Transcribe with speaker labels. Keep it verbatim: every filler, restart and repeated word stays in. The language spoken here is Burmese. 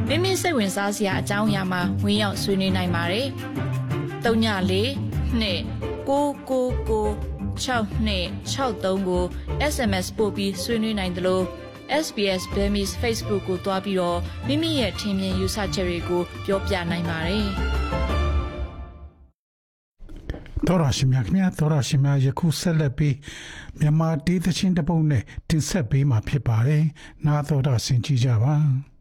Speaker 1: မိမိစိတ်ဝင်စားစရာအကြောင်းအရာမှာဝင်ရောက်ဆွေးနွေးနိုင်ပါတယ်။သုံးညလေးနှစ်ကိုကိုကို၆နှစ်၆သုံးကို S M S ပို့ပြီးဆွေးနွေးနိုင်တယ်လို့ S B S Burmese Facebook ကိုတွားပြီးတော့မိမိရဲ့ထင်မြင်ယူဆချက်တွေကိုပြောပြနိုင်ပါတယ်။
Speaker 2: တော်ရရှိမြခင်များတော်ရရှိမြယခုဆက်လက်ပြီးမြန်မာဒေသချင်းတပုတ်နဲ့တင်ဆက်ပေးမှာဖြစ်ပါတယ်။နားတော်တာဆင်ကြကြပါ။